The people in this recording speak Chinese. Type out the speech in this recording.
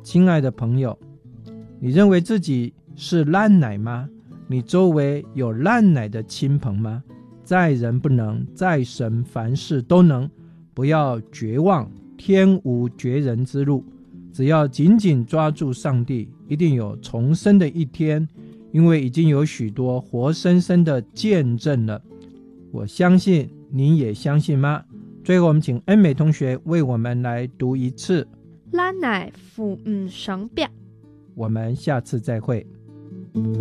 亲爱的朋友，你认为自己是烂奶吗？你周围有烂奶的亲朋吗？在人不能，在神凡事都能。不要绝望，天无绝人之路，只要紧紧抓住上帝，一定有重生的一天，因为已经有许多活生生的见证了。我相信，您也相信吗？最后我们请恩美同学为我们来读一次咱乃父母生病。 我们下次再会。